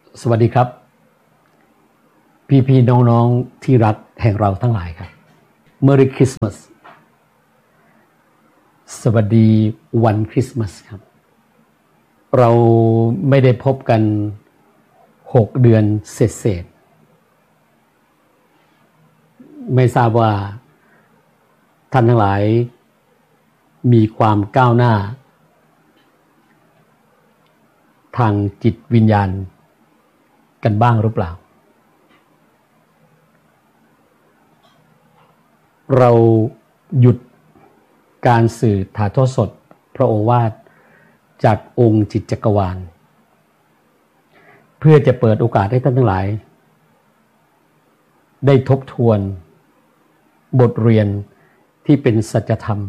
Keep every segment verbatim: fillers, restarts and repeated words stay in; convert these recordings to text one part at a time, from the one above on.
สวัสดีครับพี่ๆน้องๆที่รักแห่งเราทั้งหลายครับ Merry Christmas สวัสดีวันคริสต์มาสครับเราไม่ได้พบกันหกเดือนเศษๆไม่ทราบว่าท่านทั้งหลายมีความก้าวหน้าทางจิตวิญญาณกันบ้างหรือเปล่าเราหยุดการสื่อถ่ายทอดสดพระโอวาทจากองค์จิตจักรวาลเพื่อจะเปิดโอกาสให้ท่านทั้งหลายได้ทบทวนบทเรียนที่เป็นสัจธรรม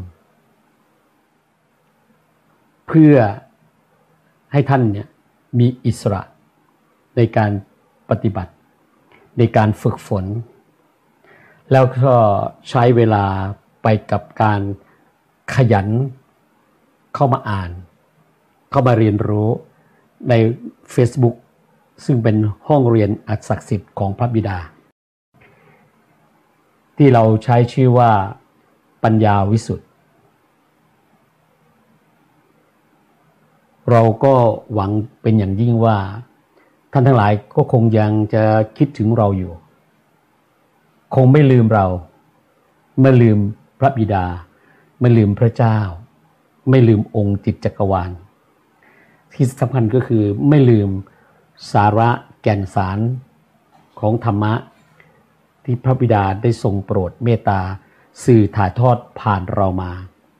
เพื่อให้ท่านเนี่ยมีอิสระในการปฏิบัติในการฝึกฝนแล้วก็ใช้เวลาไปกับการขยันเข้ามาอ่านเข้ามาเรียนรู้ใน Facebook ซึ่งเป็นห้องเรียนอันศักดิ์สิทธิ์ของพระบิดาที่เราใช้ชื่อว่าปัญญาวิสุทธิ์เราก็หวังเป็นอย่างยิ่งว่าท่านทั้งหลายก็คงยังจะคิดถึงเราอยู่คงไม่ลืมเราไม่ลืมพระบิดาไม่ลืมพระเจ้าไม่ลืมองค์จิตจักรวาลที่สำคัญก็คือไม่ลืมสาระแก่นสารของธรรมะที่พระบิดาได้ทรงโปรดเมตตาสื่อถ่ายทอดผ่านเรามา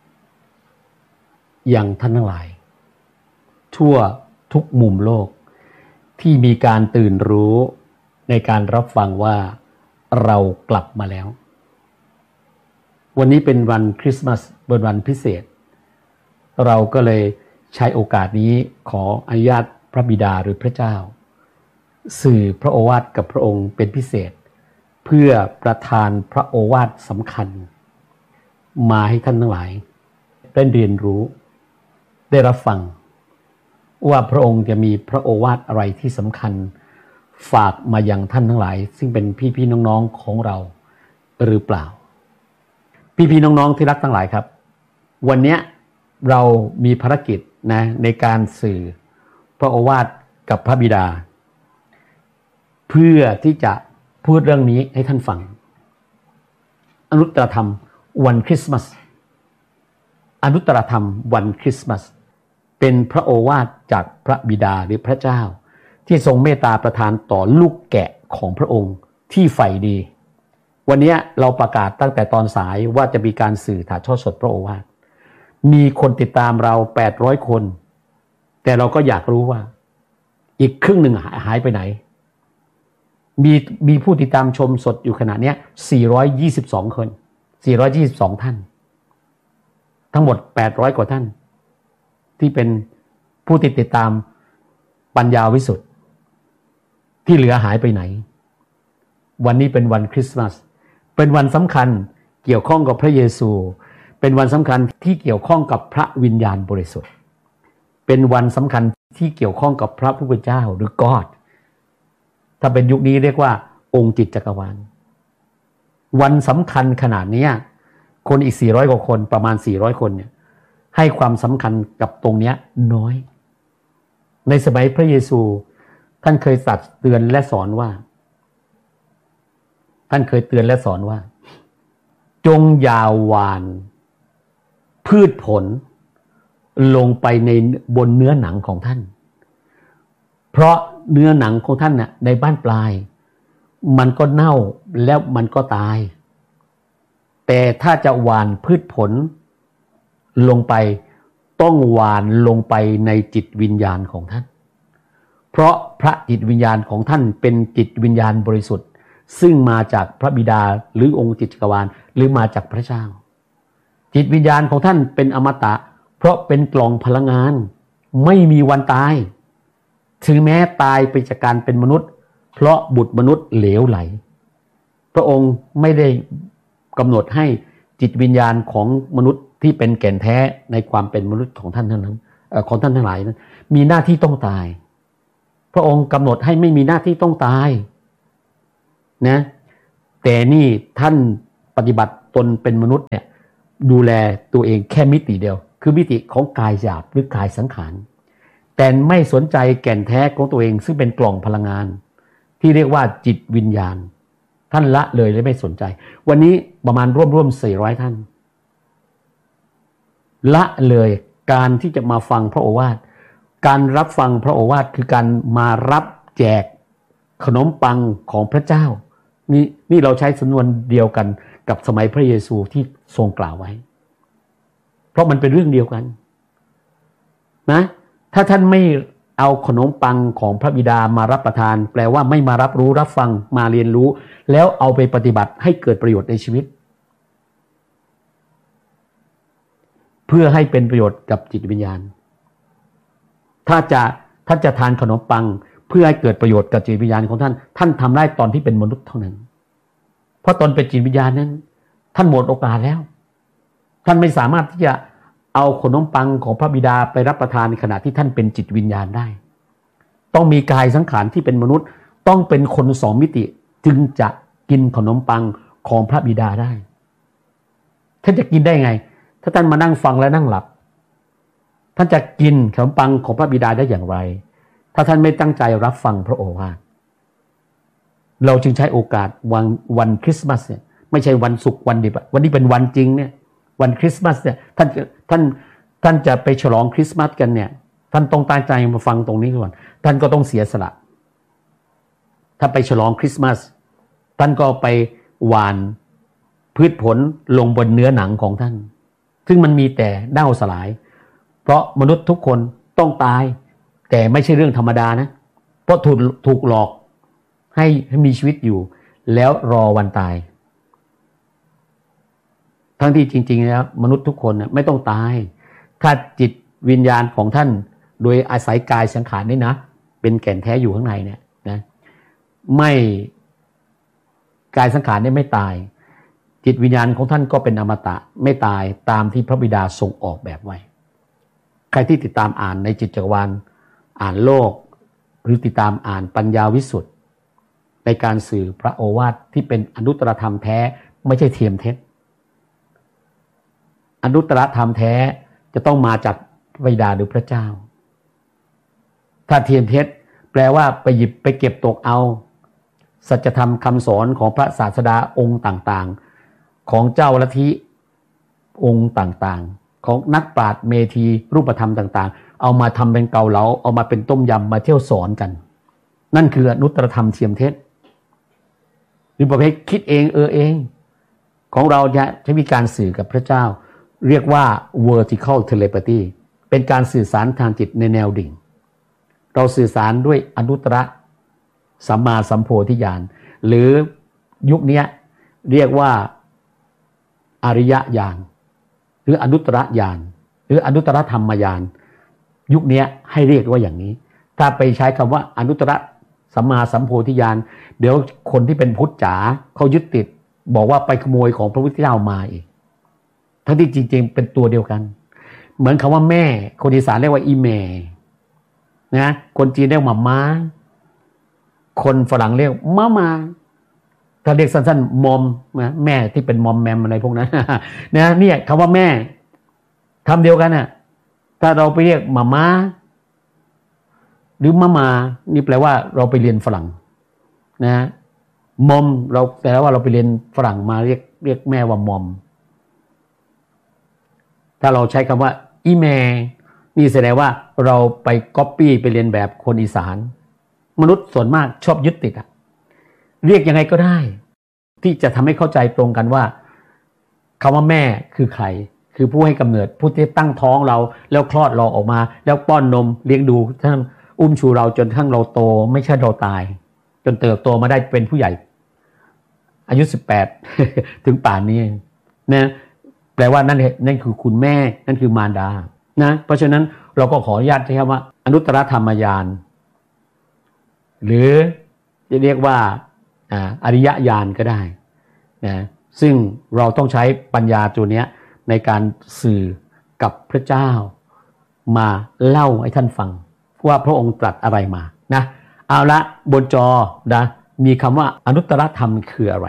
อย่างท่านทั้งหลายทั่วทุกมุมโลกที่มีการตื่นรู้ในการรับฟังว่าเรากลับมาแล้ววันนี้เป็นวันคริสต์มาสเป็นวันพิเศษเราก็เลยใช้โอกาสนี้ขออนุญาตพระบิดาหรือพระเจ้าสื่อพระโอวาทกับพระองค์เป็นพิเศษเพื่อประทานพระโอวาทสำคัญมาให้ท่านทั้งหลายได้เรียนรู้ได้รับฟังว่าพระองค์จะมีพระโอวาทอะไรที่สำคัญฝากมายังท่านทั้งหลายซึ่งเป็นพี่ๆน้องๆของเราหรือเปล่าพี่ๆน้องๆที่รักทั้งหลายครับวันนี้เรามีภารกิจนะในการสื่อพระโอวาทกับพระบิดาเพื่อที่จะพูดเรื่องนี้ให้ท่านฟังอนุตตรธรรมวันคริสต์มาสอนุตตรธรรมวันคริสต์มาสเป็นพระโอวาทจากพระบิดาหรือพระเจ้าที่ทรงเมตตาประทานต่อลูกแกะของพระองค์ที่ใฝ่ดีวันนี้เราประกาศตั้งแต่ตอนสายว่าจะมีการสื่อถ่ายทอดสดพระโอวาทมีคนติดตามเราแปดร้อยคนแต่เราก็อยากรู้ว่าอีกครึ่งหนึ่งหายไปไหนมีมีผู้ติดตามชมสดอยู่ขณะนี้สี่ร้อยยี่สิบสองคนสี่ร้อยยี่สิบสองท่านทั้งหมดแปดร้อยกว่าท่านที่เป็นผู้ติดติดตามปัญญาวิสุทธิ์ที่เหลือหายไปไหนวันนี้เป็นวันคริสต์มาสเป็นวันสำคัญเกี่ยวข้องกับพระเยซูเป็นวันสำคัญที่เกี่ยวข้องกับพระวิญญาณบริสุทธิ์เป็นวันสำคัญที่เกี่ยวข้องกับพระผู้เป็นเจ้าหรือ God ถ้าเป็นยุคนี้เรียกว่าองค์จิตจักรวาลวันสำคัญขนาดนี้คนอีกสี่ร้อยกว่าคนประมาณสี่ร้อยคนเนี่ยให้ความสำคัญกับตรงนี้น้อยในสมัยพระเยซูท่านเคยตรัสเตือนและสอนว่าท่านเคยเตือนและสอนว่าจงอย่าหว่านพืชผลลงไปในบนเนื้อหนังของท่านเพราะเนื้อหนังของท่านน่ะในบ้านปลายมันก็เน่าแล้วมันก็ตายแต่ถ้าจะหว่านพืชผลลงไปต้องหว่านลงไปในจิตวิญญาณของท่านเพราะพระจิตวิญญาณของท่านเป็นจิตวิญญาณบริสุทธิ์ซึ่งมาจากพระบิดาหรือองค์จิตจักรวาลหรือมาจากพระเจ้าจิตวิญญาณของท่านเป็นอมตะเพราะเป็นกล่องพลังงานไม่มีวันตายถึงแม้ตายไปจากการเป็นมนุษย์เพราะบุตรมนุษย์เหลวไหลพระองค์ไม่ได้กำหนดให้จิตวิญญาณของมนุษย์ที่เป็นแก่นแท้ในความเป็นมนุษย์ของท่านทั้งนั้นของท่านทั้งหลายนั้นมีหน้าที่ต้องตายพระองค์กำหนดให้ไม่มีหน้าที่ต้องตายนะแต่นี่ท่านปฏิบัติตนเป็นมนุษย์เนี่ยดูแลตัวเองแค่มิติเดียวคือมิติของกายหยาบหรือกายสังขารแต่ไม่สนใจแก่นแท้ของตัวเองซึ่งเป็นกล่องพลังงานที่เรียกว่าจิตวิญญาณท่านละเลยและไม่สนใจวันนี้ประมาณร่วมๆสี่ร้อยท่านละเลยการที่จะมาฟังพระโอวาทการรับฟังพระโอวาทคือการมารับแจกขนมปังของพระเจ้านี่นี่เราใช้สำนวนเดียวกันกับสมัยพระเยซูที่ทรงกล่าวไว้เพราะมันเป็นเรื่องเดียวกันนะถ้าท่านไม่เอาขนมปังของพระบิดามารับประทานแปลว่าไม่มารับรู้รับฟังมาเรียนรู้แล้วเอาไปปฏิบัติให้เกิดประโยชน์ในชีวิตเพื่อให้เป็นประโยชน์กับจิตวิญญาณถ้าจะท่านจะทานขนมปังเพื่อให้เกิดประโยชน์กับจิตวิญญาณของท่านท่านทำได้ตอนที่เป็นมนุษย์เท่านั้นเพราะตอนเป็นจิตวิญญาณนั้นท่านหมดโอกาสแล้วท่านไม่สามารถที่จะเอาขนมปังของพระบิดาไปรับประทานในขณะที่ท่านเป็นจิตวิญญาณได้ต้องมีกายสังขารที่เป็นมนุษย์ต้องเป็นคนสองมิติจึงจะกินขนมปังของพระบิดาได้ท่านจะกินได้ไงถ้าท่านมานั่งฟังและนั่งหลับท่านจะกินขนมปังของพระบิดาได้อย่างไรถ้าท่านไม่ตั้งใจรับฟังพระโอวาทเราจึงใช้โอกาสวันวันคริสต์มาสเนี่ยไม่ใช่วันศุกร์วันดิบวันนี้เป็นวันจริงเนี่ยวันคริสต์มาสเนี่ยท่านท่านท่านจะไปฉลองคริสต์มาสกันเนี่ยท่านต้องตั้งใจมาฟังตรงนี้ก่อนท่านก็ต้องเสียสละถ้าไปฉลองคริสต์มาสท่านก็ไปหว่านพืชผลลงบนเนื้อหนังของท่านซึ่งมันมีแต่เน่าสลายเพราะมนุษย์ทุกคนต้องตายแต่ไม่ใช่เรื่องธรรมดานะเพราะถูกถูกหลอกให้ให้มีชีวิตอยู่แล้วรอวันตายทั้งที่จริงๆแล้วมนุษย์ทุกคนไม่ต้องตายถ้าจิตวิญญาณของท่านโดยอาศัยกายสังขารนี่นะเป็นแก่นแท้อยู่ข้างในเนี่ยนะไม่กายสังขารนี่ไม่ตายจิตวิญญาณของท่านก็เป็นอมตะไม่ตายตามที่พระบิดาทรงออกแบบไว้ใครที่ติดตามอ่านในจิตจักรวาลอ่านโลกหรือติดตามอ่านปัญญาวิสุทธิ์ในการสื่อพระโอวาทที่เป็นอนุตตรธรรมแท้ไม่ใช่เทียมเท็จอนุตตรธรรมแท้จะต้องมาจากพระบิดาหรือพระเจ้าถ้าเทียมเท็จแปลว่าไปหยิบไปเก็บตกเอาสัจธรรมคำสอนของพระศาสดาองค์ต่างๆของเจ้าลัทธิองค์ต่างๆของนักปราชญ์เมธีรูปธรรมต่างๆเอามาทำเป็นเกาเหลาเอามาเป็นต้มยำมาเที่ยวสอนกันนั่นคืออนุตตรธรรมเทียมเท็จหรือประเภทคิดเองเออเองของเราจะใช้วิธีการสื่อกับพระเจ้าเรียกว่า vertical telepathy เป็นการสื่อสารทางจิตในแนวดิ่งเราสื่อสารด้วยอนุตตรสัมมาสัมโพธิญาณหรือยุคนี้เรียกว่าอริยญาณหรืออนุตตรญาณหรืออนุตตรธรรมญาณยุคนี้ให้เรียกว่าอย่างนี้ถ้าไปใช้คำว่าอนุตตรสัมมาสัมโพธิญาณเดี๋ยวคนที่เป็นพุทธจ๋าเขายึดติดบอกว่าไปขโมยของพระพุทธเจ้ามาอีกทั้งที่จริงๆเป็นตัวเดียวกันเหมือนคำว่าแม่คนอีสานเรียกว่าอีแม่นะคนจีนเรียกหม่าม้าคนฝรั่งเรียกม้ามาถ้าเรียกสั้นๆมอมนะแม่ที่เป็นมอมแมมอะไรพวกนั้นนะเนี่ยคำว่าแม่คำเดียวกันน่ะถ้าเราไปเรียกหม่าม้าหรือมะมานี่แปลว่าเราไปเรียนฝรั่งนะมอมเราแปลว่าเราไปเรียนฝรั่งมาเรียกเรียกแม่ว่ามอมถ้าเราใช้คำว่าอีแม่นี่แสดงว่าเราไปก๊อปปี้ไปเรียนแบบคนอีสานมนุษย์ส่วนมากชอบยึดติดอะเรียกยังไงก็ได้ที่จะทำให้เข้าใจตรงกันว่าคำว่าแม่คือใครคือผู้ให้กำเนิดผู้ที่ตั้งท้องเราแล้วคลอดเราออกมาแล้วป้อนนมเลี้ยงดูทั้งอุ้มชูเราจนทั้งเราโตไม่ใช่เราตายจนเติบโตมาได้เป็นผู้ใหญ่อายุสิบแปด ถึงป่านนี้นะแปลว่านั่นนั่นคือคุณแม่นั่นคือมารดานะเพราะฉะนั้นเราก็ขออนุญาตใช้คำว่าอนุตตรธรรมญาณหรือจะเรียกว่าอริยญาณก็ได้นะซึ่งเราต้องใช้ปัญญาตัวนี้ในการสื่อกับพระเจ้ามาเล่าให้ท่านฟังว่าพระองค์ตรัสอะไรมานะเอาละบนจอนะมีคำว่าอนุตตรธรรมคืออะไร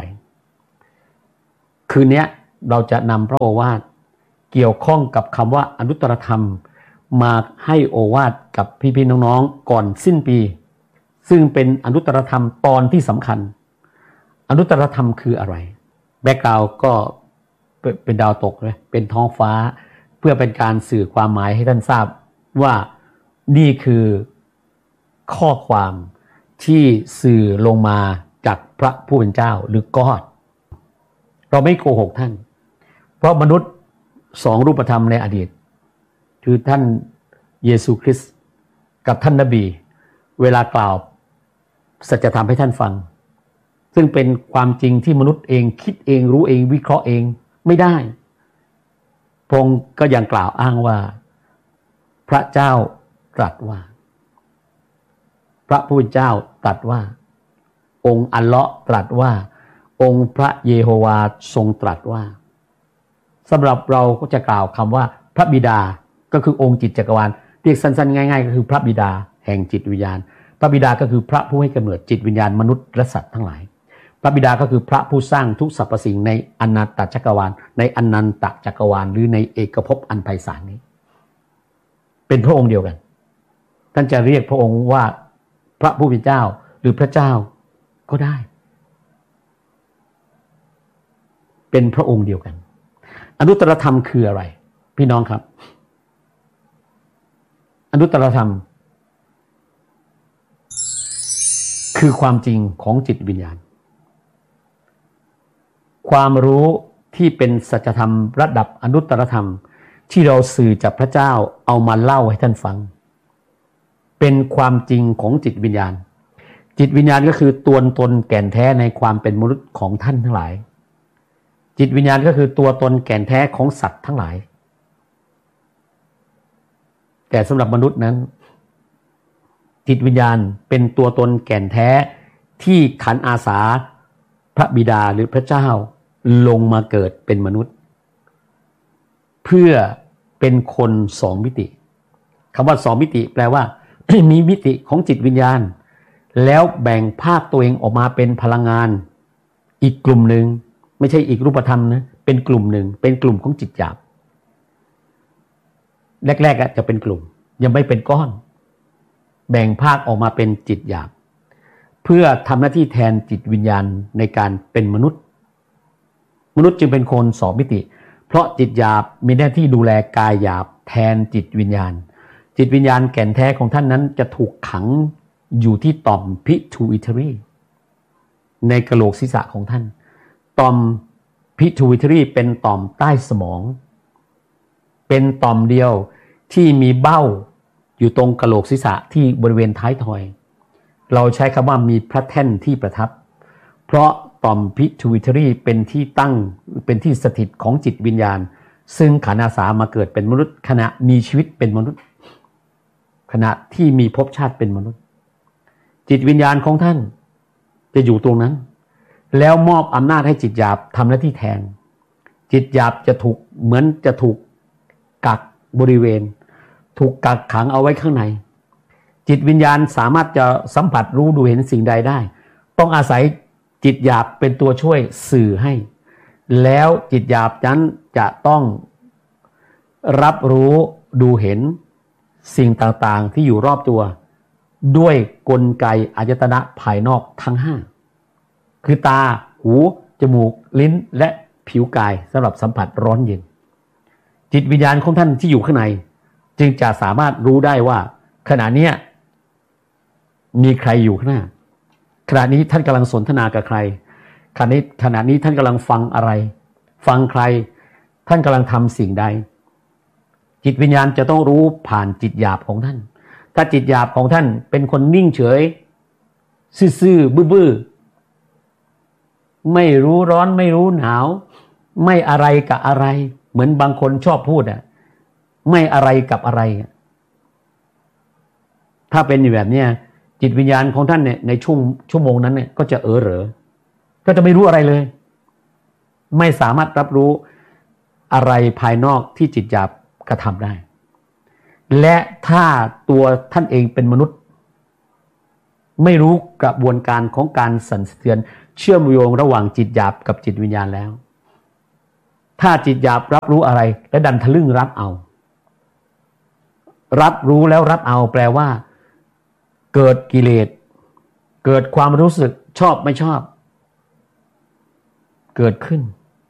คืนนี้เราจะนำพระโอวาทเกี่ยวข้องกับคำว่าอนุตตรธรรมมาให้โอวาทกับพี่ๆน้องๆก่อนสิ้นปีซึ่งเป็นอนุตตรธรรมตอนที่สำคัญอนุตตรธรรมคืออะไรแบ็คกราวด์ก็เป็นดาวตกเลยเป็นท้องฟ้าเพื่อเป็นการสื่อความหมายให้ท่านทราบว่านี่คือข้อความที่สื่อลงมาจากพระผู้เป็นเจ้าหรือกอดเราไม่โกหกท่านเพราะมนุษย์สองรูปธรรมในอดีตคือท่านเยซูคริสต์กับท่านนบีเวลากล่าวสัจธรรมให้ท่านฟังซึ่งเป็นความจริงที่มนุษย์เองคิดเองรู้เองวิเคราะห์เองไม่ได้พระองค์ก็ยังกล่าวอ้างว่าพระเจ้าตรัสว่าพระผู้เป็นเจ้าตรัสว่าองค์อัลเลาะห์ตรัสว่าองค์พระเยโฮวาทรงตรัสว่าสำหรับเราก็จะกล่าวคำว่าพระบิดาก็คือองค์จิตจักรวาลเรียกสั้นๆง่ายๆก็คือพระบิดาแห่งจิตวิญญาณพระบิดาก็คือพระผู้ให้กำเนิดจิตวิญญาณมนุษย์และสัตว์ทั้งหลายพระบิดาก็คือพระผู้สร้างทุกสรรพสิ่งในอนันตจักรวาลในอนันตจักรวาลหรือในเอกภพอันไพศาลนี้เป็นพระองค์เดียวกันท่านจะเรียกพระองค์ว่าพระผู้เป็นเจ้าหรือพระเจ้าก็ได้เป็นพระองค์เดียวกันอนุตตรธรรมคืออะไรพี่น้องครับอนุตตรธรรมคือความจริงของจิตวิญญาณความรู้ที่เป็นสัจธรรมระดับอนุตตรธรรมที่เราสื่อจากพระเจ้าเอามาเล่าให้ท่านฟังเป็นความจริงของจิตวิญญาณจิตวิญญาณก็คือตัวตนแก่นแท้ในความเป็นมนุษย์ของท่านทั้งหลายจิตวิญญาณก็คือตัวตนแก่นแท้ของสัตว์ทั้งหลายแต่สำหรับมนุษย์นั้นจิตวิญญาณเป็นตัวตนแก่นแท้ที่ขันอาสาพระบิดาหรือพระเจ้าลงมาเกิดเป็นมนุษย์เพื่อเป็นคนสองมิติคำว่าสองมิติแปลว่า มีมิติของจิตวิญญาณแล้วแบ่งภาคตัวเองออกมาเป็นพลังงานอีกกลุ่มหนึ่งไม่ใช่อีกรูปธรรมนะเป็นกลุ่มหนึ่งเป็นกลุ่มของจิตหยาบแรกๆจะเป็นกลุ่มยังไม่เป็นก้อนแบ่งภาคออกมาเป็นจิตหยาบเพื่อทำหน้าที่แทนจิตวิญญาณในการเป็นมนุษย์มนุษย์จึงเป็นคนสองมิติเพราะจิตหยาบมีหน้าที่ดูแลกายหยาบแทนจิตวิญญาณจิตวิญญาณแก่นแท้ของท่านนั้นจะถูกขังอยู่ที่ต่อม pituitary ในกะโหลกศีรษะของท่านต่อม pituitary เป็นต่อมใต้สมองเป็นต่อมเดียวที่มีเบ้าอยู่ตรงกะโหลกศีรษะที่บริเวณท้ายทอยเราใช้คำว่ามีพระแท่นที่ประทับเพราะต่อม pituitary เป็นที่ตั้งเป็นที่สถิตของจิตวิญญาณซึ่งขันอาสามาเกิดเป็นมนุษย์ขณะมีชีวิตเป็นมนุษย์ขณะที่มีภพชาติเป็นมนุษย์จิตวิญญาณของท่านจะอยู่ตรงนั้นแล้วมอบอำนาจให้จิตหยาบทำหน้าที่แทนจิตหยาบจะถูกเหมือนจะถูกกักบริเวณถูกกักขังเอาไว้ข้างในจิตวิญญาณสามารถจะสัมผัสรู้ดูเห็นสิ่งใดได้ต้องอาศัยจิตหยาบเป็นตัวช่วยสื่อให้แล้วจิตหยาบนั้นจะต้องรับรู้ดูเห็นสิ่งต่างๆที่อยู่รอบตัวด้วยกลไกอายตนะภายนอกทั้งห้าคือตาหูจมูกลิ้นและผิวกายสำหรับสัมผัสร้อนเย็นจิตวิญญาณของท่านที่อยู่ข้างในจึงจะสามารถรู้ได้ว่าขณะนี้มีใครอยู่ข้างหน้าขณะนี้ท่านกำลังสนทนากับใครขณะนี้ขณะนี้ท่านกำลังฟังอะไรฟังใครท่านกำลังทำสิ่งใดจิตวิญญาณจะต้องรู้ผ่านจิตหยาบของท่านถ้าจิตหยาบของท่านเป็นคนนิ่งเฉยซื่อๆบื้อๆไม่รู้ร้อนไม่รู้หนาวไม่อะไรกับอะไรเหมือนบางคนชอบพูดอ่ะไม่อะไรกับอะไรถ้าเป็นแบบเนี้ยจิตวิญญาณของท่านเนี่ยในช่วงชั่วโมงนั้นเนี่ยก็จะเออเหรอก็จะไม่รู้อะไรเลยไม่สามารถรับรู้อะไรภายนอกที่จิตหยาบกระทำได้และถ้าตัวท่านเองเป็นมนุษย์ไม่รู้กระบวนการของการสั่นสะเทือนเชื่อมโยงระหว่างจิตหยาบกับจิตวิญญาณแล้วถ้าจิตหยาบรับรู้อะไรและดันทะลึ่งรับเอารับรู้แล้วรับเอาแปลว่าเกิดกิเลสเกิดความรู้สึกชอบไม่ชอบเกิดขึ้น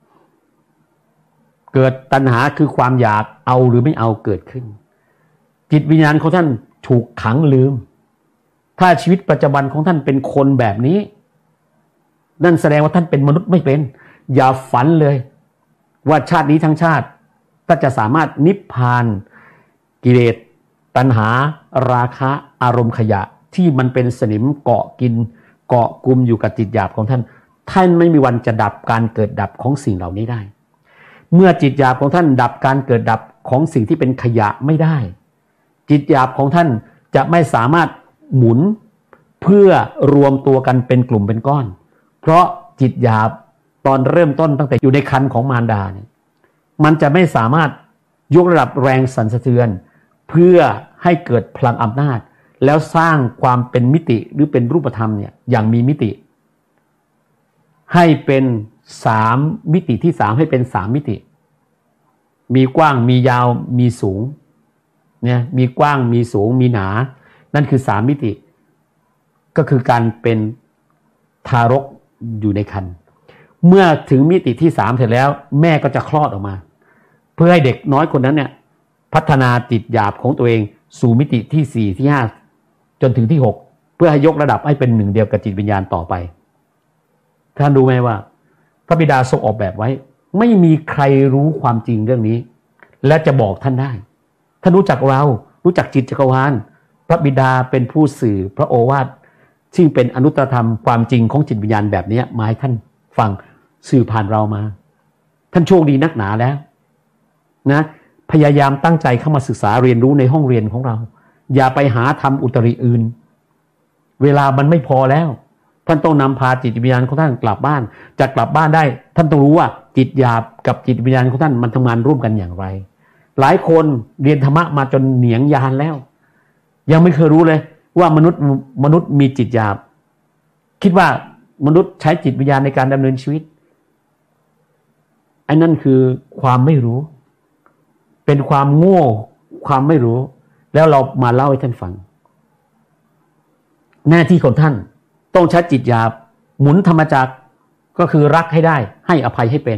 เกิดตัณหาคือความอยากเอาหรือไม่เอาเกิดขึ้นจิตวิญญาณของท่านถูกขังลืมถ้าชีวิตปัจจุบันของท่านเป็นคนแบบนี้นั่นแสดงว่าท่านเป็นมนุษย์ไม่เป็นอย่าฝันเลยว่าชาตินี้ทั้งชาติก็จะสามารถนิพพานกิเลสตัณหาราคะอารมณ์ขยะที่มันเป็นสนิมเกาะกินเกาะกุมอยู่กับจิตหยาบของท่านท่านไม่มีวันจะดับการเกิดดับของสิ่งเหล่านี้ได้เมื่อจิตหยาบของท่านดับการเกิดดับของสิ่งที่เป็นขยะไม่ได้จิตหยาบของท่านจะไม่สามารถหมุนเพื่อรวมตัวกันเป็นกลุ่มเป็นก้อนเพราะจิตหยาบตอนเริ่มต้นตั้งแต่อยู่ในครรภ์ของมารดาเนี่ยมันจะไม่สามารถยกระดับแรงสั่นสะเทือนเพื่อให้เกิดพลังอำนาจแล้วสร้างความเป็นมิติหรือเป็นรูปธรรมเนี่ยอย่างมีมิติให้เป็นสามมิติที่สามให้เป็นสามมิติมีกว้างมียาวมีสูงเนี่ยมีกว้างมีสูงมีหนานั่นคือสามมิติก็คือการเป็นทารกอยู่ในครรภ์เมื่อถึงมิติที่สามเสร็จแล้วแม่ก็จะคลอดออกมาเพื่อให้เด็กน้อยคนนั้นเนี่ยพัฒนาจิตหยาบของตัวเองสู่มิติที่สี่ที่ห้าจนถึงที่หกเพื่อให้ยกระดับให้เป็นหนึ่งเดียวกับจิตวิญญาณต่อไปท่านรู้ไหมว่าพระบิดาทรงออกแบบไว้ไม่มีใครรู้ความจริงเรื่องนี้และจะบอกท่านได้ท่านรู้จักเรารู้จักจิตจักรวาลพระบิดาเป็นผู้สื่อพระโอวาทซึ่งเป็นอนุตตรธรรมความจริงของจิตวิญญาณแบบนี้มาให้ท่านฟังสื่อผ่านเรามาท่านโชคดีนักหนาแล้วนะพยายามตั้งใจเข้ามาศึกษาเรียนรู้ในห้องเรียนของเราอย่าไปหาทำอุตริอื่นเวลามันไม่พอแล้วท่านต้องนำพาจิตวิญญาณของท่านกลับบ้านจะกลับบ้านได้ท่านต้องรู้ว่าจิตหยาบกับจิตวิญญาณของท่านมันทำงานร่วมกันอย่างไรหลายคนเรียนธรรมะมาจนเหนียงยานแล้วยังไม่เคยรู้เลยว่ามนุษย์มนุษย์มีจิตหยาบคิดว่ามนุษย์ใช้จิตวิญญาณในการดำเนินชีวิตไอ้นั่นคือความไม่รู้เป็นความโง่ความไม่รู้แล้วเรามาเล่าให้ท่านฟังหน้าที่ของท่านต้องใช้จิตหยาบหมุนธรรมจักรก็คือรักให้ได้ให้อภัยให้เป็น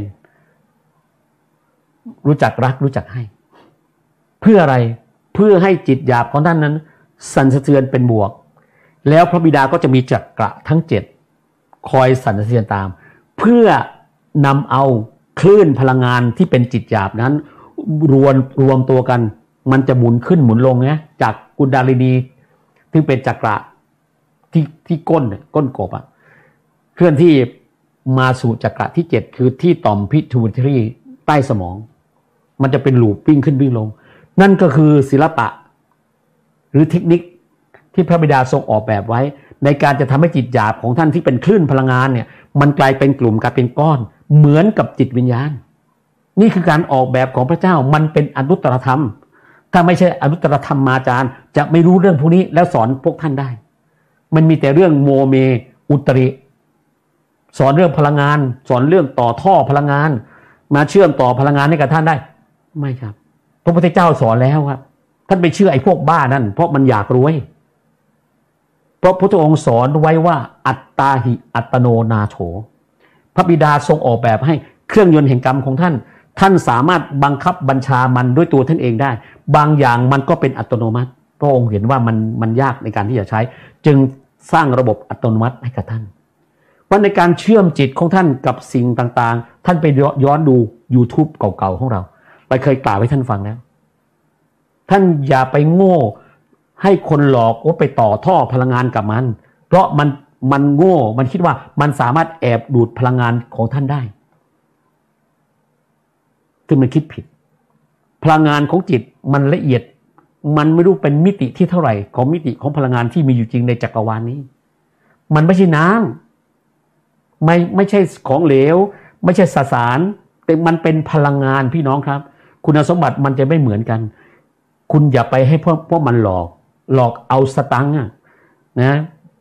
รู้จักรักรู้จักให้เพื่ออะไรเพื่อให้จิตหยาบของท่านนั้นสั่นสะเทือนเป็นบวกแล้วพระบิดาก็จะมีจักระทั้งเจ็ดคอยสั่นสะเทือนตามเพื่อนำเอาคลื่นพลังงานที่เป็นจิตหยาบนั้นรวมรวมตัวกันมันจะหมุนขึ้นหมุนลงนะจากกุณดาลินีซึ่งเป็นจักระที่ที่ก้นก้นกบอ่ะเคลื่อนที่มาสู่จักระที่เจ็ดคือที่ต่อมพิทูพิทรีใต้สมองมันจะเป็นลูปวิ่งขึ้นวิ่งลงนั่นก็คือศิลปะหรือเทคนิคที่พระบิดาทรงออกแบบไว้ในการจะทำให้จิตหยาบของท่านที่เป็นคลื่นพลังงานเนี่ยมันกลายเป็นกลุ่มกลายเป็นก้อนเหมือนกับจิตวิญญาณนี่คือการออกแบบของพระเจ้ามันเป็นอนุตตรธรรมถ้าไม่ใช่อนุตตรธรรมมาจารย์จะไม่รู้เรื่องพวกนี้แล้วสอนพวกท่านได้มันมีแต่เรื่องโมเมอุตริสอนเรื่องพลังงานสอนเรื่องต่อท่อพลังงานมาเชื่อมต่อพลังงานให้กับท่านได้ไม่ครับพระพุทธเจ้าสอนแล้วครับท่านไปเชื่อไอ้พวกบ้านั่นเพราะมันอยากรวยเพราะพระพุทธองค์สอนไว้ว่าอัตตาหิอัตโนนาโถพระบิดาทรงออกแบบให้เครื่องยนต์แห่งกรรมของท่านท่านสามารถบังคับบัญชามันด้วยตัวท่านเองได้บางอย่างมันก็เป็นอัตโนมัติพระองค์เห็นว่ามันมันยากในการที่จะใช้จึงสร้างระบบอัตโนมัติให้กับท่านเพราะในการเชื่อมจิตของท่านกับสิ่งต่างๆท่านไปย้อนดู YouTube เก่าๆของเราไปเคยกล่าวให้ท่านฟังแล้วท่านอย่าไปโง่ให้คนหลอกว่าไปต่อท่อพลังงานกับมันเพราะมันมันโง่มันคิดว่ามันสามารถแอบดูดพลังงานของท่านได้ซึ่งมันคิดผิดพลังงานของจิตมันละเอียดมันไม่รู้เป็นมิติที่เท่าไหร่ของมิติของพลังงานที่มีอยู่จริงในจักรวาลนี้มันไม่ใช่น้ำไม่ไม่ใช่ของเหลวไม่ใช่สสารแต่มันเป็นพลังงานพี่น้องครับคุณสมบัติมันจะไม่เหมือนกันคุณอย่าไปให้พวกพวกมันหลอกหลอกเอาสตังค์นะ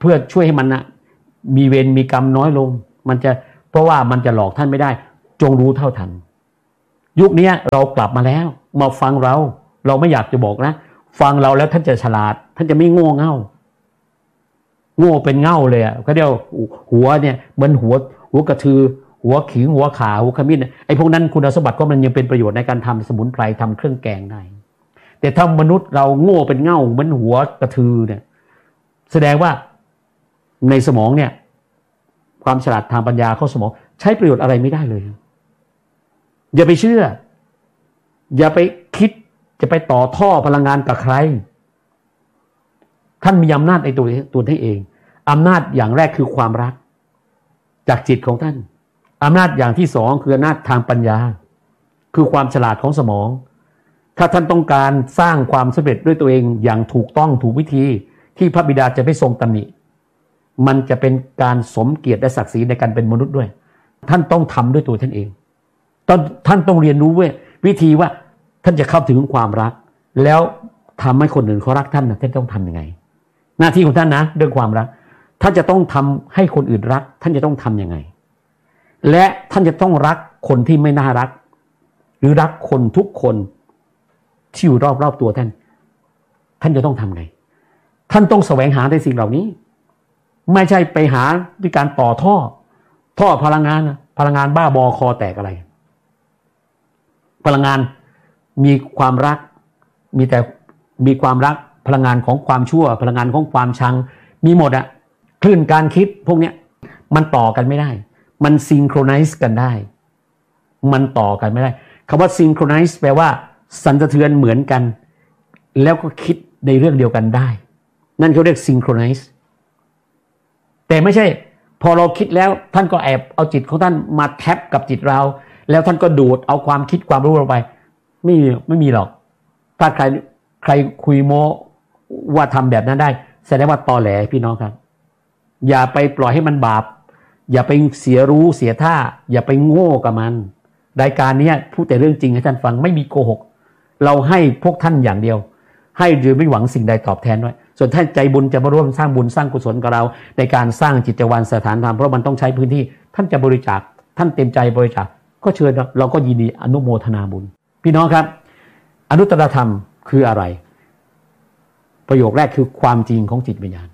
เพื่อช่วยให้มันนะมีเวรมีกรรมน้อยลงมันจะเพราะว่ามันจะหลอกท่านไม่ได้จงรู้เท่าทันยุคนี้เรากลับมาแล้วมาฟังเราเราไม่อยากจะบอกนะฟังเราแล้วท่านจะฉลาดท่านจะไม่โง่เง่าโง่เป็นเง่าเลยอ่ะเขาเรียกหัวเนี่ยเหมือนหัวหัวกระทือหัวขิงหัวขาหัวขมิ้นไอ้พวกนั้นคุณสมบัติก็มันยังเป็นประโยชน์ในการทำสมุนไพรทำเครื่องแกงได้แต่ถ้ามนุษย์เราโง่เป็นเง่าเหมือนหัวกระทือเนี่ยแสดงว่าในสมองเนี่ยความฉลาดทางปัญญาเข้าสมองใช้ประโยชน์อะไรไม่ได้เลยอย่าไปเชื่ออย่าไปคิดจะไปต่อท่อพลังงานกับใครท่านมีอำนาจในตัวตัวท่านเองอำนาจอย่างแรกคือความรักจากจิตของท่านอำนาจอย่างที่สองคืออำนาจทางปัญญาคือความฉลาดของสมองถ้าท่านต้องการสร้างความสำเร็จด้วยตัวเองอย่างถูกต้องถูกวิธีที่พระบิดาจะไม่ทรงตำหนิมันจะเป็นการสมเกียรติและศักดิ์ศรีในการเป็นมนุษย์ด้วยท่านต้องทำด้วยตัวท่านเองตอนท่านต้องเรียนรู้วิธีว่าท่านจะเข้าถึงความรักแล้วทำให้คนอื่นเขารักท่านนะท่านต้องทำยังไงหน้าที่ของท่านนะเรื่องความรักท่านจะต้องทำให้คนอื่นรักท่านจะต้องทำยังไงและท่านจะต้องรักคนที่ไม่น่ารักหรือรักคนทุกคนที่อยู่รอบๆตัวท่านท่านจะต้องทำไงท่านต้องแสวงหาในสิ่งเหล่านี้ไม่ใช่ไปหาด้วยการต่อท่อท่อพลังงานพลังงานบ้าบอคอแตกอะไรพลังงานมีความรักมีแต่มีความรักพลังงานของความชั่วพลังงานของความชังมีหมดอะคลื่นการคิดพวกเนี้ยมันต่อกันไม่ได้มันซิงโครไนซ์กันได้มันต่อกันไม่ได้คำว่าซิงโครไนซ์แปลว่าสั่นสะเทือนเหมือนกันแล้วก็คิดในเรื่องเดียวกันได้นั่นเขาเรียกซิงโครไนซ์แต่ไม่ใช่พอเราคิดแล้วท่านก็แอบเอาจิตของท่านมาแท็บกับจิตเราแล้วท่านก็ดูดเอาความคิดความรู้เราไปไม่มีไม่มีหรอกถ้าใครใครคุยโม้ว่าทำแบบนั้นได้แสดงว่าตอแหลพี่น้องครับอย่าไปปล่อยให้มันบาปอย่าไปเสียรู้เสียท่าอย่าไปโง่กับมันรายการนี้พูดแต่เรื่องจริงให้ท่านฟังไม่มีโกหกเราให้พวกท่านอย่างเดียวให้โดยไม่หวังสิ่งใดตอบแทนด้วยส่วนท่านใจบุญจะมาร่วมสร้างบุญสร้างกุศลกับเราในการสร้างจิตวาลสถานธรรมเพราะมันต้องใช้พื้นที่ท่านจะบริจาคท่านเต็มใจบริจาคก็เชิญเราก็ยินดีอนุโมทนาบุญพี่น้องครับอนุตตรธรรมคืออะไรประโยคแรกคือความจริงของจิตวิญญาณ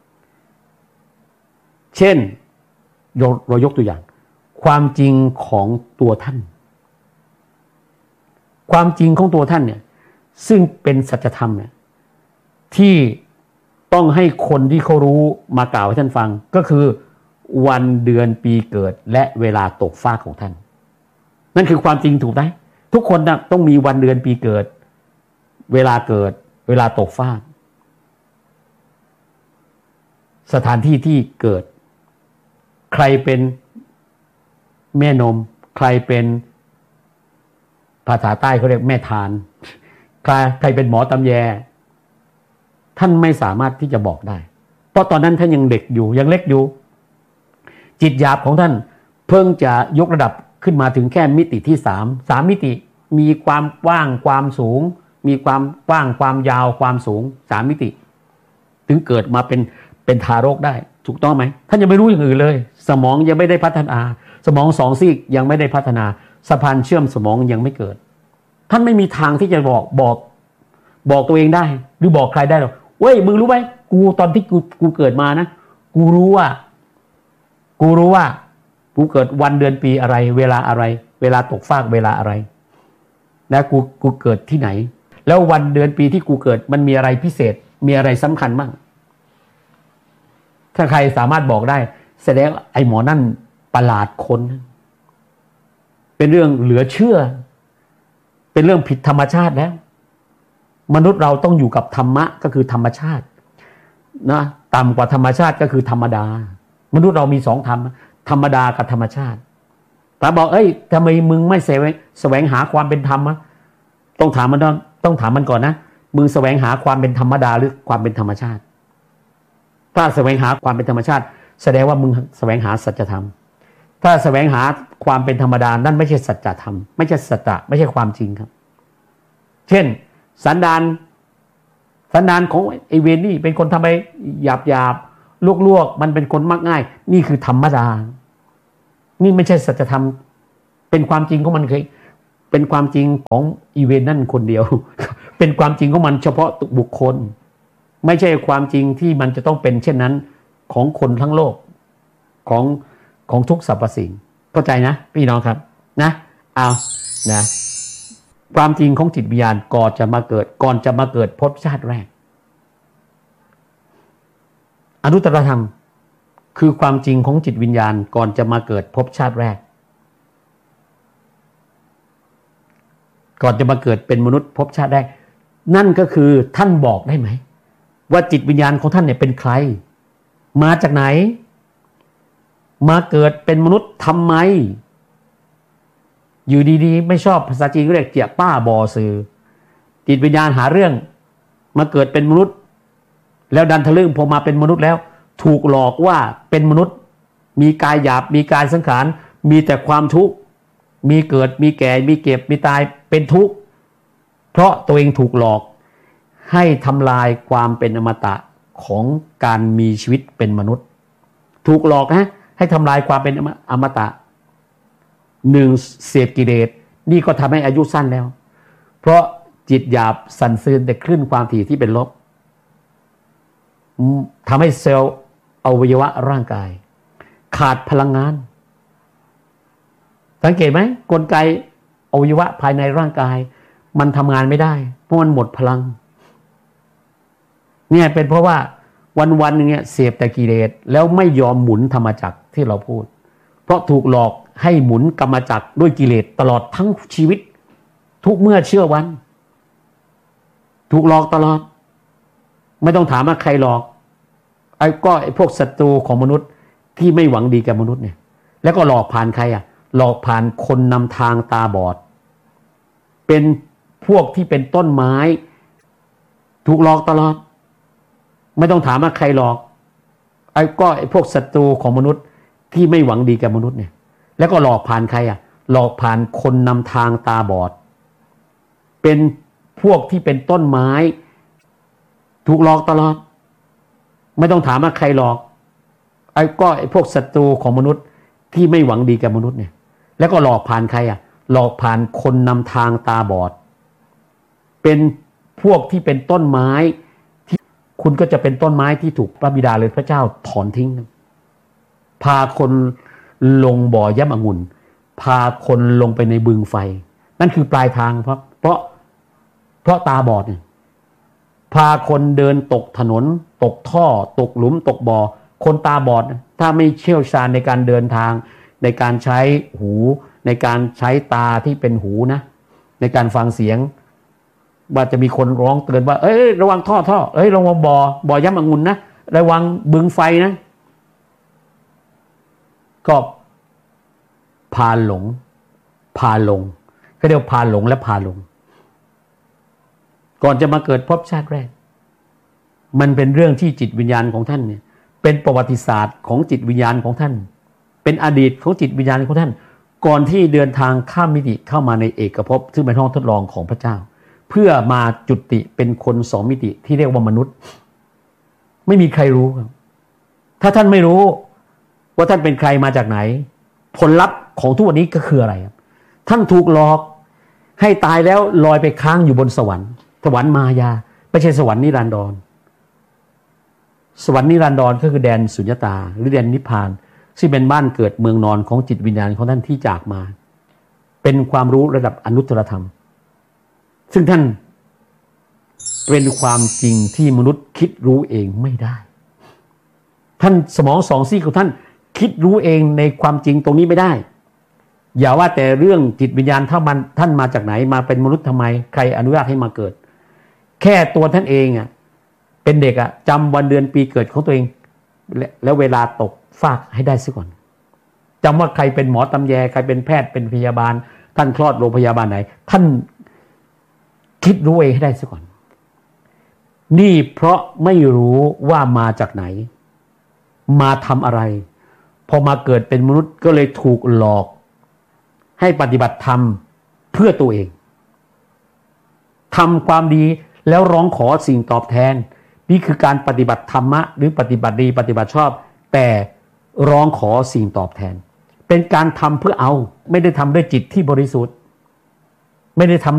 เช่นเรายกตัวอย่างความจริงของตัวท่านความจริงของตัวท่านเนี่ยซึ่งเป็นสัจธรรมเนี่ยที่ต้องให้คนที่เขารู้มากล่าวให้ท่านฟังก็คือวันเดือนปีเกิดและเวลาตกฟากของท่านนั่นคือความจริงถูกไหมทุกคนนะต้องมีวันเดือนปีเกิดเวลาเกิดเวลาตกฟากสถานที่ที่เกิดใครเป็นแม่นมใครเป็นภาษาใต้เขาเรียกแม่ทานใครใครเป็นหมอตำแยท่านไม่สามารถที่จะบอกได้เพราะตอนนั้นท่านยังเด็กอยู่ยังเล็กอยู่จิตหยาบของท่านเพิ่งจะยกระดับขึ้นมาถึงแค่มิติที่สามสามมิติมีความกว้างความสูงมีความกว้างความยาวความสูงสามมิติถึงเกิดมาเป็นเป็นทารกได้ถูกต้องไหมท่านยังไม่รู้อย่างอื่นเลยสมองยังไม่ได้พัฒนาสมองสองซีกยังไม่ได้พัฒนาสะพานเชื่อมสมองยังไม่เกิดท่านไม่มีทางที่จะบอกบอกบอกตัวเองได้หรือบอกใครได้หรอกเว้ยมึงรู้ไหมกูตอนที่กูกูเกิดมานะกูรู้ว่ากูรู้ว่ากูเกิดวันเดือนปีอะไรเวลาอะไรเวลาตกฟากเวลาอะไรแล้วกูกูเกิดที่ไหนแล้ววันเดือนปีที่กูเกิดมันมีอะไรพิเศษมีอะไรสำคัญบ้างถ้าใครสามารถบอกได้แสดงไอ้หมอนั่นประหลาดคนเป็นเรื่องเหลือเชื่อเป็นเรื่องผิดธรรมชาติแล้วมนุษย์เราต้องอยู่กับธรรมะก็คือธรรมชาตินะต่ำกว่าธรรมชาติก็คือธรรมดามนุษย์เรามีสองธรรมธรรมดากับธรรมชาติแต่บอกเอ้ยทำไมมึงไม่แสวงแสวงหาความเป็นธรรมะต้องถามมันต้องถามมันก่อนนะมึงแสวงหาความเป็นธรรมดาหรือความเป็นธรรมชาติถ้าแสวงหาความเป็นธรรมชาติแสดงว่ามึงแสวงหาสัจธรรมถ้าแสวงหาความเป็นธรรมดานั่นไม่ใช่สัจธรรมไม่ใช่สัจจะไม่ใช่ความจริงครับเช่นสันดานสันดานของไอเวรนี่เป็นคนทำไปหยาบหยาบลวกๆมันเป็นคนมักง่ายนี่คือธรรมดานี่ไม่ใช่สัจธรรมเป็นความจริงของมันเคยเป็นความจริงของอีเวนต์นั่นคนเดียว เป็นความจริงของมันเฉพาะบุคคลไม่ใช่ความจริงที่มันจะต้องเป็นเช่นนั้นของคนทั้งโลกของของทุกสรรพสิ่งเข้าใจนะพี่น้องครับนะเอานะความจริงของจิตวิญญาณก่อนจะมาเกิดก่อนจะมาเกิดภพชาติแรกอนุตตรธรรมคือความจริงของจิตวิญญาณก่อนจะมาเกิดภพชาติแรกก่อนจะมาเกิดเป็นมนุษย์ภพชาติแรกนั่นก็คือท่านบอกได้ไหมว่าจิตวิญญาณของท่านเนี่ยเป็นใครมาจากไหนมาเกิดเป็นมนุษย์ทำไมอยู่ดีๆไม่ชอบภาษาจีนก็เรียกเจียป้าบอซือจิตวิญญาณหาเรื่องมาเกิดเป็นมนุษย์แล้วดันทะลึ่งพอมาเป็นมนุษย์แล้วถูกหลอกว่าเป็นมนุษย์มีกายหยาบมีกายสังขารมีแต่ความทุกข์มีเกิดมีแก่มีเก็บมีตายเป็นทุกข์เพราะตัวเองถูกหลอกให้ทำลายความเป็นอมตะของการมีชีวิตเป็นมนุษย์ถูกหลอกนะให้ทำลายความเป็นอมตะหนึ่งเสพกิเลสนี่ก็ทำให้อายุสั้นแล้วเพราะจิตหยาบสั่นซึนแต่คลื่นความถี่ที่เป็นลบทำให้เซลล์อวัยวะร่างกายขาดพลังงานสังเกตไหมกลไกอวัยวะภายในร่างกายมันทำงานไม่ได้เพราะมันหมดพลังเนี่ยเป็นเพราะว่าวันๆนึงเนี่ยเสพแต่กิเลสแล้วไม่ยอมหมุนธรรมจักรที่เราพูดเพราะถูกหลอกให้หมุนกรรมจักรด้วยกิเลสตลอดทั้งชีวิตทุกเมื่อเชื่อวันถูกหลอกตลอดไม่ต้องถามว่าใครหลอกไอ้ก็ไอ้พวกศัตรูของมนุษย์ที่ไม่หวังดีกับมนุษย์เนี่ยแล้วก็หลอกผ่านใครอ่ะหลอกผ่านคนนำทางตาบอดเป็นพวกที่เป็นต้นไม้ถูกหลอกตลอดไม่ต้องถามว่าใครหลอกไอ้ก็ไอ้พวกศัตรูของมนุษย์ที่ไม่หวังดีกับมนุษย์เนี่ยแล้วก็หลอกผ่านใครอ่ะหลอกผ่านคนนำทางตาบอดเป็นพวกที่เป็นต้นไม้ถูกหลอกตลอดไม่ต้องถามว่าใครหลอกไอ้ก็ไอ้พวกศัตรูของมนุษย์ที่ไม่หวังดีกับมนุษย์เนี่ยแล้วก็หลอกผ่านใครอ่ะหลอกผ่านคนนำทางตาบอดเป็นพวกที่เป็นต้นไม้ที่คุณก็จะเป็นต้นไม้ที่ถูกพระบิดาหรือพระเจ้าถอนทิ้งพาคนลงบ่อย่ำองุ่นพาคนลงไปในบึงไฟนั่นคือปลายทางเพราะเพราะเพราะตาบอดเนี่ยพาคนเดินตกถนนตกท่อตกหลุมตกบ่อคนตาบอดถ้าไม่เชี่ยวชาญในการเดินทางในการใช้หูในการใช้ตาที่เป็นหูนะในการฟังเสียงว่าจะมีคนร้องเตือนว่าเอ้ยระวังท่อท่อเอ้ยระวังบ่อบ่อย่ำองุ่นนะระวังบึงไฟนะก็พาหลงพาลงเขาเรียกพาหลงและพาลงก่อนจะมาเกิดภพชาติแรกมันเป็นเรื่องที่จิตวิญญาณของท่านเนี่ยเป็นประวัติศาสตร์ของจิตวิญญาณของท่านเป็นอดีตของจิตวิญญาณของท่านก่อนที่เดินทางข้ามมิติเข้ามาในเอกภพซึ่งเป็นห้องทดลองของพระเจ้าเพื่อมาจุติเป็นคนสองมิติที่เรียกว่ามนุษย์ไม่มีใครรู้ครับถ้าท่านไม่รู้ว่าท่านเป็นใครมาจากไหนผลลัพธ์ของทุกวันนี้ก็คืออะไรครับท่านถูกหลอกให้ตายแล้วลอยไปค้างอยู่บนสวรรค์สวรรค์มายาไม่ใช่สวรรค์นิรันดรสวรรค์นิรันดรก็คือแดนสุญญตาหรือแดนนิพพานซึ่งเป็นบ้านเกิดเมืองนอนของจิตวิญญาณของท่านที่จากมาเป็นความรู้ระดับอนุตตรธรรมซึ่งท่านเป็นความจริงที่มนุษย์คิดรู้เองไม่ได้ท่านสมองสองซีกของท่านคิดรู้เองในความจริงตรงนี้ไม่ได้อย่าว่าแต่เรื่องจิตวิญญาณถ้ามันท่านมาจากไหนมาเป็นมนุษย์ทำไมใครอนุญาตให้มาเกิดแค่ตัวท่านเองอ่ะเป็นเด็กอ่ะจำวันเดือนปีเกิดของตัวเองแล้วเวลาตกฟากให้ได้ซะก่อนจำว่าใครเป็นหมอตำแยใครเป็นแพทย์เป็นพยาบาลท่านคลอดโรงพยาบาลไหนท่านคิดรู้เองให้ได้ซะก่อนนี่เพราะไม่รู้ว่ามาจากไหนมาทำอะไรพอมาเกิดเป็นมนุษย์ก็เลยถูกหลอกให้ปฏิบัติธรรมเพื่อตัวเองทำความดีแล้วร้องขอสิ่งตอบแทนนี่คือการปฏิบัติธรรมะหรือปฏิบัติดีปฏิบัติชอบแต่ร้องขอสิ่งตอบแทนเป็นการทำเพื่อเอาไม่ได้ทำด้วยจิตที่บริสุทธิ์ไม่ได้ทำ